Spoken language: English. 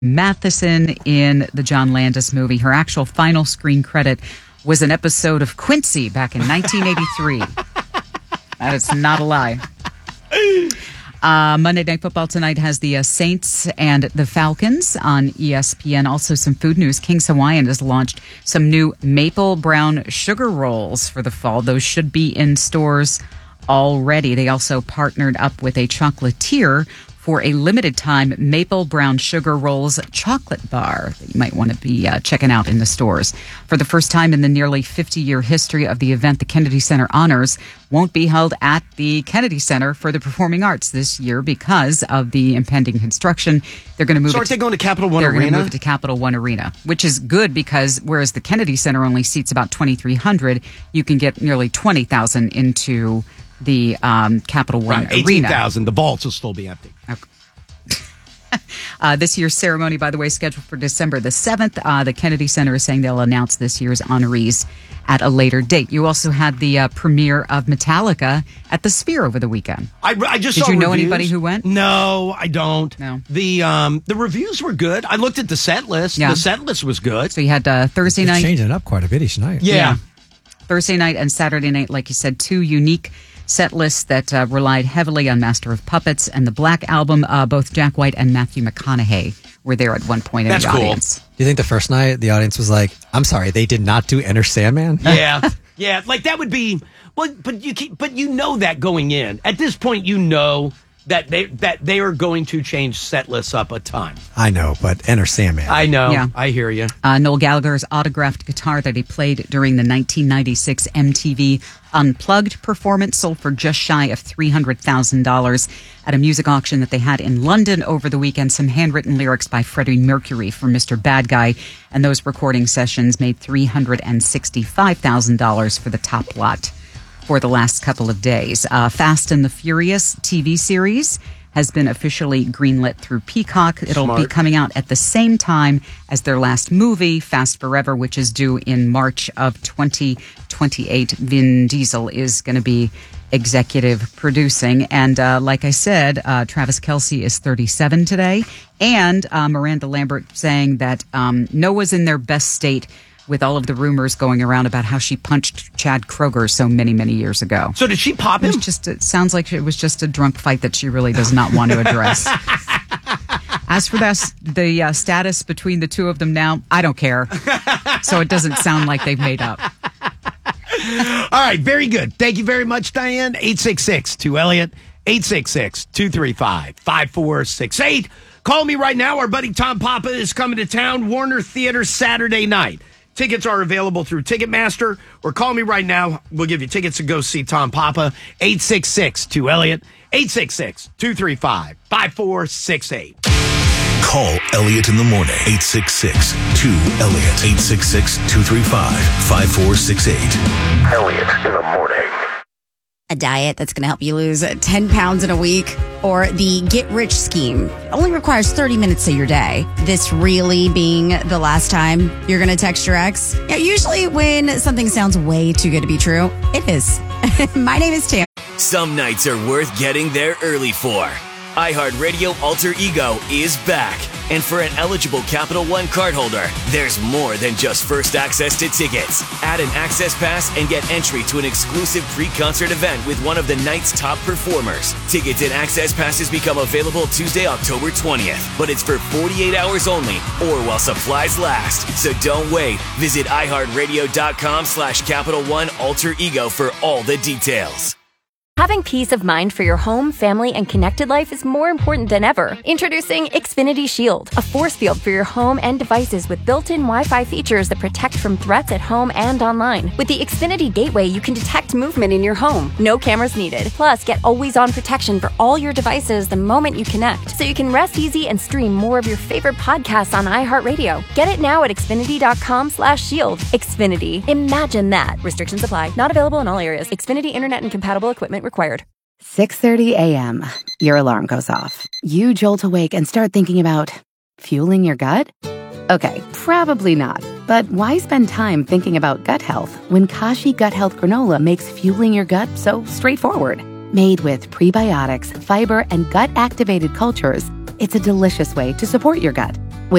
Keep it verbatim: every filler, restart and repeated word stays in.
Matheson in the John Landis movie. Her actual final screen credit was an episode of Quincy back in nineteen eighty-three. That is not a lie. Uh, Monday Night Football tonight has the uh, Saints and the Falcons on E S P N. Also some food news. King's Hawaiian has launched some new maple brown sugar rolls for the fall. Those should be in stores already. They also partnered up with a chocolatier for a limited time maple brown sugar rolls chocolate bar that you might want to be uh, checking out in the stores. For the first time in the nearly fifty-year history of the event, the Kennedy Center Honors won't be held at the Kennedy Center for the Performing Arts this year because of the impending construction. They're going to move. So aren't it to, they going to Capital One they're Arena? They're going to move it to Capital One Arena, which is good because whereas the Kennedy Center only seats about twenty-three hundred, you can get nearly twenty thousand into the um, Capital One right, Arena. eighteen thousand. The vaults will still be empty. Okay. Uh, this year's ceremony, by the way, scheduled for December the seventh. Uh, the Kennedy Center is saying they'll announce this year's honorees at a later date. You also had the uh, premiere of Metallica at the Sphere over the weekend. I, I just Did saw you know reviews. anybody who went? No, I don't. No. The um the reviews were good. I looked at the set list. Yeah. The set list was good. So you had uh, Thursday It's night. changing it up quite a bit each night. Yeah. Yeah. Thursday night and Saturday night, like you said, two unique set lists that uh, relied heavily on Master of Puppets and the Black Album. Uh, both Jack White and Matthew McConaughey were there at one point in That's the cool. audience. Do you think the first night the audience was like, I'm sorry, they did not do Enter Sandman? Yeah. Yeah, like that would be well, but you keep, but you know that going in. At this point you know that they that they are going to change set lists up a ton. I know, but Enter Sandman. I know. Yeah. I hear you. Uh, Noel Gallagher's autographed guitar that he played during the nineteen ninety-six M T V Unplugged performance sold for just shy of three hundred thousand dollars at a music auction that they had in London over the weekend. Some handwritten lyrics by Freddie Mercury for Mister Bad Guy, and those recording sessions made three hundred sixty-five thousand dollars for the top lot for the last couple of days. Uh, Fast and the Furious T V series has been officially greenlit through Peacock. It'll Smart. be coming out at the same time as their last movie, Fast Forever, which is due in March of twenty twenty-eight. Vin Diesel is going to be executive producing. And uh, like I said, uh, Travis Kelce is thirty-seven today. And uh, Miranda Lambert saying that um, Noah's in their best state with all of the rumors going around about how she punched Chad Kroger so many, many years ago. So did she pop It him? was just, it sounds like it was just a drunk fight that she really does not want to address. As for this, the uh, status between the two of them now, I don't care. So it doesn't sound like they've made up. All right, very good. Thank you very much, Diane. eight six six, two Elliott, eight six six, two three five, five four six eight. Call me right now. Our buddy Tom Papa is coming to town, Warner Theater, Saturday night. Tickets are available through Ticketmaster, or call me right now. We'll give you tickets to go see Tom Papa. eight six six, two Elliott, eight six six, two three five, five four six eight. Call Elliott in the morning. eight six six, two Elliott. eight six six, two three five, five four six eight. Elliott in the morning. A diet that's going to help you lose ten pounds in a week, or the Get Rich scheme. It only requires thirty minutes of your day. This really being the last time you're going to text your ex? Yeah, usually when something sounds way too good to be true, it is. My name is Tam. Some nights are worth getting there early for. iHeartRadio Alter Ego is back. And for an eligible Capital One cardholder, there's more than just first access to tickets. Add an access pass and get entry to an exclusive pre-concert event with one of the night's top performers. Tickets and access passes become available Tuesday, October twentieth. But it's for forty-eight hours only, or while supplies last. So don't wait. Visit iHeartRadio.com slash Capital One Alter Ego for all the details. Having peace of mind for your home, family, and connected life is more important than ever. Introducing Xfinity Shield, a force field for your home and devices with built-in Wi-Fi features that protect from threats at home and online. With the Xfinity Gateway, you can detect movement in your home. No cameras needed. Plus, get always-on protection for all your devices the moment you connect, so you can rest easy and stream more of your favorite podcasts on iHeartRadio. Get it now at Xfinity.com slash shield. Xfinity. Imagine that. Restrictions apply. Not available in all areas. Xfinity Internet and compatible equipment required. six thirty a.m. Your alarm goes off. You jolt awake and start thinking about fueling your gut? Okay, probably not. But why spend time thinking about gut health when Kashi Gut Health Granola makes fueling your gut so straightforward? Made with prebiotics, fiber, and gut-activated cultures, it's a delicious way to support your gut.